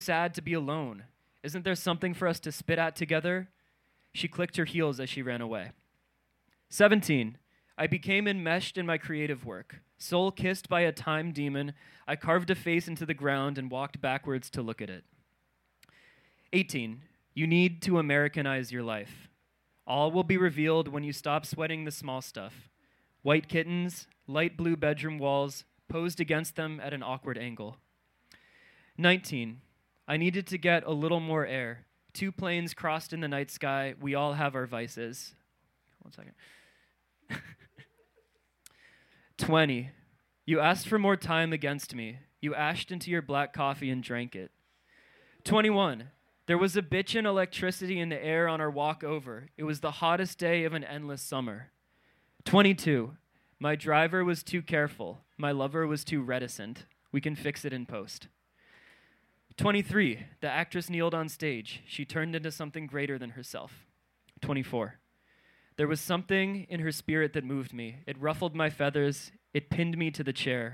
sad to be alone. Isn't there something for us to spit at together? She clicked her heels as she ran away. 17. I became enmeshed in my creative work. Soul kissed by a time demon, I carved a face into the ground and walked backwards to look at it. 18. You need to Americanize your life. All will be revealed when you stop sweating the small stuff. White kittens, light blue bedroom walls, posed against them at an awkward angle. 19. I needed to get a little more air. 2 planes crossed in the night sky. We all have our vices. 1 second. 20. You asked for more time against me. You ashed into your black coffee and drank it. 21. There was a bitchin' electricity in the air on our walk over. It was the hottest day of an endless summer. 22. My driver was too careful. My lover was too reticent. We can fix it in post. 23. The actress kneeled on stage. She turned into something greater than herself. 24. There was something in her spirit that moved me. It ruffled my feathers. It pinned me to the chair.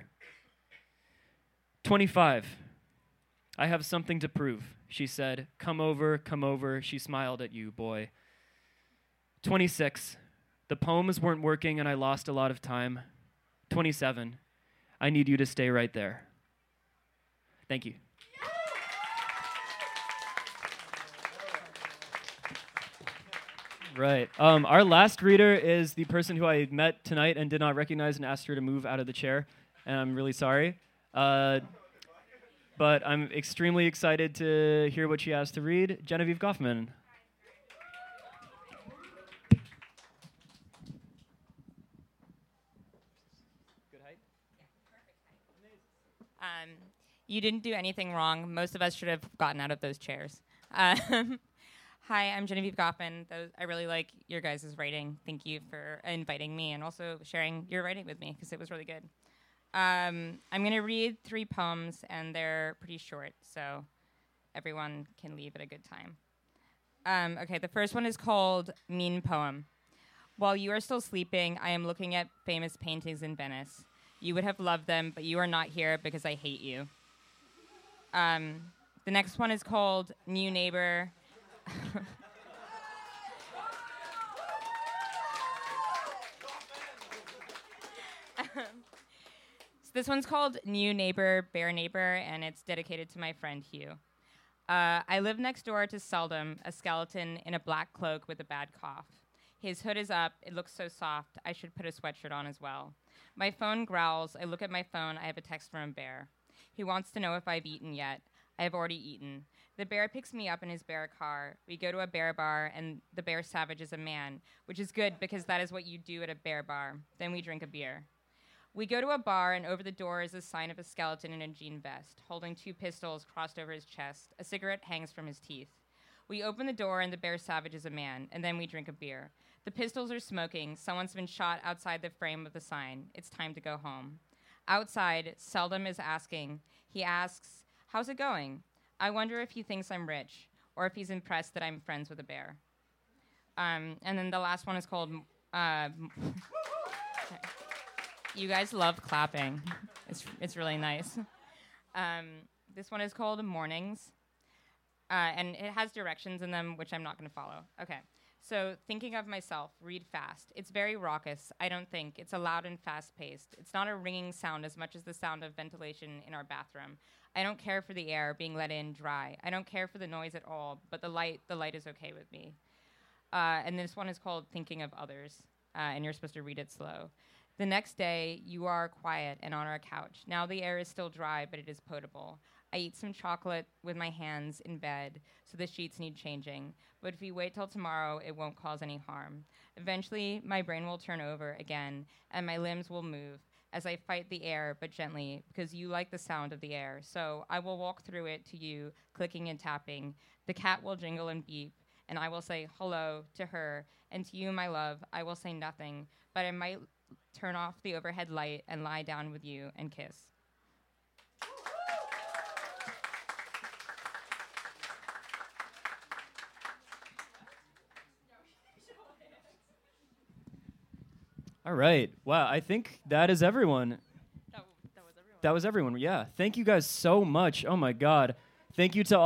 25. I have something to prove, she said. Come over, come over. She smiled at you, boy. 26. The poems weren't working and I lost a lot of time. 27. I need you to stay right there. Thank you. Right. Our last reader is the person who I met tonight and did not recognize and asked her to move out of the chair, and I'm really sorry. But I'm extremely excited to hear what she has to read. Genevieve Goffman. Good height? You didn't do anything wrong. Most of us should have gotten out of those chairs. Hi, I'm Genevieve Goffman. I really like your guys' writing. Thank you for inviting me and also sharing your writing with me because it was really good. I'm going to read 3 poems, and they're pretty short, so everyone can leave at a good time. Okay, the first one is called Mean Poem. While you are still sleeping, I am looking at famous paintings in Venice. You would have loved them, but you are not here because I hate you. The next one is called New Neighbor. So this one's called New Neighbor, Bear Neighbor, and it's dedicated to my friend Hugh. I live next door to Seldom, a skeleton in a black cloak with a bad cough. His hood is up. It looks so soft. I should put a sweatshirt on as well. My phone growls. I look at my phone. I have a text from a bear. He wants to know if I've eaten yet. I have already eaten. The bear picks me up in his bear car. We go to a bear bar, and the bear savages a man, which is good because that is what you do at a bear bar. Then we drink a beer. We go to a bar, and over the door is a sign of a skeleton in a jean vest, holding 2 pistols crossed over his chest. A cigarette hangs from his teeth. We open the door, and the bear savages a man, and then we drink a beer. The pistols are smoking. Someone's been shot outside the frame of the sign. It's time to go home. Outside, Seldom is asking. He asks, "How's it going?" I wonder if he thinks I'm rich, or if he's impressed that I'm friends with a bear. And then the last one is called... You guys love clapping. It's really nice. This one is called Mornings, and it has directions in them, which I'm not going to follow. Okay. So, thinking of myself, read fast. It's very raucous, I don't think. It's a loud and fast-paced. It's not a ringing sound as much as the sound of ventilation in our bathroom. I don't care for the air being let in dry. I don't care for the noise at all, but the light is okay with me. And this one is called Thinking of Others, and you're supposed to read it slow. The next day, you are quiet and on our couch. Now the air is still dry, but it is potable. I eat some chocolate with my hands in bed, so the sheets need changing. But if you wait till tomorrow, it won't cause any harm. Eventually, my brain will turn over again, and my limbs will move as I fight the air, but gently, because you like the sound of the air. So I will walk through it to you, clicking and tapping. The cat will jingle and beep, and I will say hello to her. And to you, my love, I will say nothing, but I might turn off the overhead light and lie down with you and kiss. All right. Wow, I think that is everyone. That was everyone. That was everyone, yeah. Thank you guys so much. Oh, my God. Thank you to